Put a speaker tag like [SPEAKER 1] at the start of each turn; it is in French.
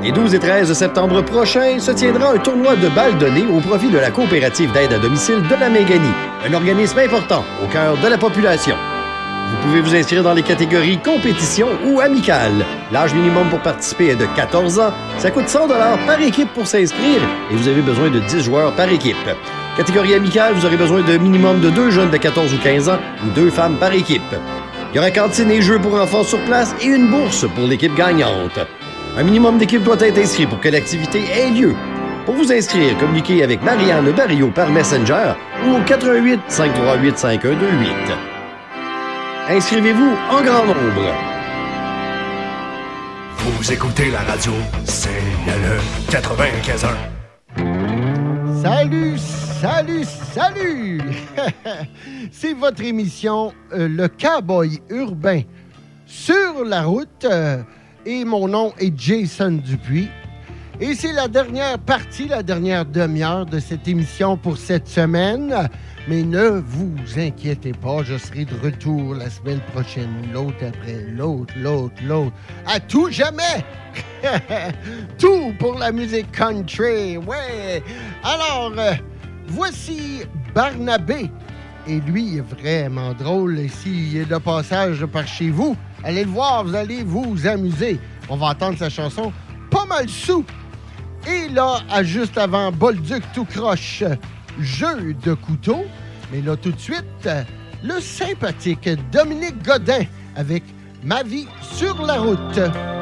[SPEAKER 1] Les 12 et 13 septembre prochains se tiendra un tournoi de balles données au profit de la coopérative d'aide à domicile de la Méganie, un organisme important au cœur de la population. Vous pouvez vous inscrire dans les catégories compétition ou amicale. L'âge minimum pour participer est de 14 ans. Ça coûte 100 $ par équipe pour s'inscrire et vous avez besoin de 10 joueurs par équipe. Catégorie amicale, vous aurez besoin de minimum de 2 jeunes de 14 ou 15 ans ou 2 femmes par équipe. Il y aura cantine et jeux pour enfants sur place et une bourse pour l'équipe gagnante. Un minimum d'équipe doit être inscrit pour que l'activité ait lieu. Pour vous inscrire, communiquez avec Marianne Barrio par Messenger ou au 88 538 5128. Inscrivez-vous en grand nombre.
[SPEAKER 2] Vous écoutez la radio, c'est le 95.1.
[SPEAKER 3] Salut, salut, salut! C'est votre émission Le Cowboy Urbain sur la route. Et mon nom est Jason Dupuis. Et c'est la dernière partie, la dernière demi-heure de cette émission pour cette semaine. Mais ne vous inquiétez pas, je serai de retour la semaine prochaine. L'autre après l'autre. À tout jamais! Tout pour la musique country, ouais! Alors, voici Barnabé. Et lui, il est vraiment drôle. Et s'il est de passage par chez vous, allez le voir, vous allez vous amuser. On va entendre sa chanson Pas mal sous. Et là, juste avant Bolduc tout croche, Jeu de couteau. Mais là, tout de suite, le sympathique Dominique Godin avec Ma vie sur la route.